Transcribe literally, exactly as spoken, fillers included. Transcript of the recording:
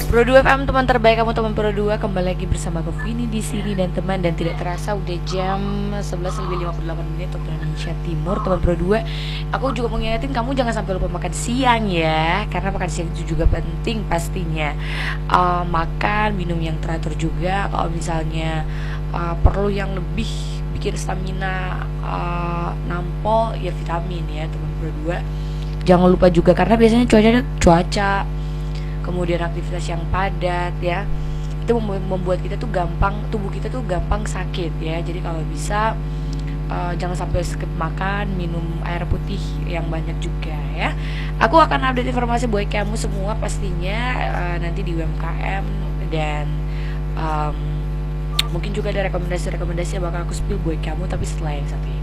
Pro dua F M, teman terbaik kamu, teman Pro dua, kembali lagi bersama aku Vini di sini dan teman, dan tidak terasa udah jam sebelas lebih lima puluh delapan menit waktu Indonesia Timur, teman Pro dua. Aku juga mau ngingetin kamu jangan sampai lupa makan siang ya, karena makan siang itu juga penting pastinya. Uh, makan, minum yang teratur juga. Kalau misalnya uh, perlu yang lebih bikin stamina uh, nampol ya vitamin ya teman Pro dua. Jangan lupa juga karena biasanya cuaca cuaca kemudian aktivitas yang padat ya, itu membuat kita tuh gampang, tubuh kita tuh gampang sakit ya. Jadi kalau bisa uh, jangan sampai skip makan, minum air putih yang banyak juga ya. Aku akan update informasi buat kamu semua pastinya uh, nanti di U M K M, dan um, mungkin juga ada rekomendasi-rekomendasi yang bakal aku spill buat kamu, tapi setelah yang satu ini.